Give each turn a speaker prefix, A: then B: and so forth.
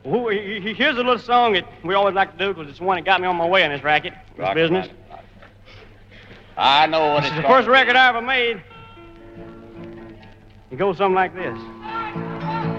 A: Here's a little song that we always like to do because it's the one that got me on my way in this racket, this business.
B: Right. I know what
A: This is the first record I ever made. It goes something like this.